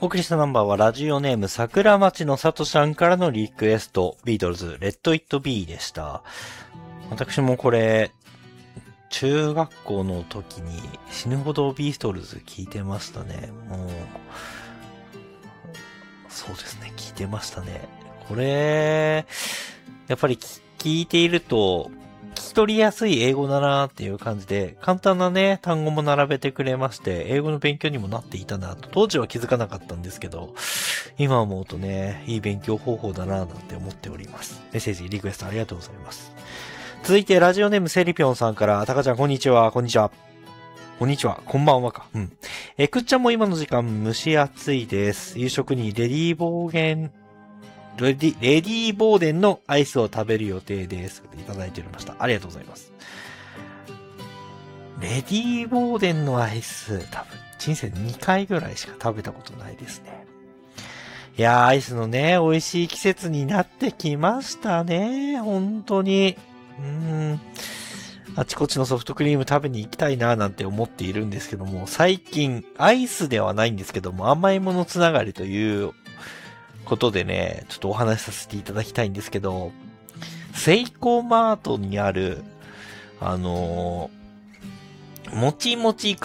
お送りしたナンバーはラジオネーム桜町のさとちゃんからのリクエスト、ビートルズ、レッド・イット・ビーでした。私もこれ、中学校の時に死ぬほどビートルズ聞いてましたね。もう、そうですね、聞いてましたね。これ、やっぱり聞いていると、聞き取りやすい英語だなっていう感じで、簡単なね、単語も並べてくれまして、英語の勉強にもなっていたなと、当時は気づかなかったんですけど、今思うとね、いい勉強方法だななんて思っております。メッセージ、リクエストありがとうございます。続いて、ラジオネームセリピョンさんから、たかちゃんこんにちは、こんにちは。こんにちは、こんばんはか。くっちゃんも今の時間蒸し暑いです。夕食にレディーボーデンのアイスを食べる予定です。いただいておりました。ありがとうございます。レディーボーデンのアイス、多分、人生2回ぐらいしか食べたことないですね。いやー、アイスのね、美味しい季節になってきましたね。本当に。あちこちのソフトクリーム食べに行きたいなーなんて思っているんですけども、最近、アイスではないんですけども、甘いものつながりということでね、ちょっとお話しさせていただきたいんですけど、セイコーマートにある、もちもち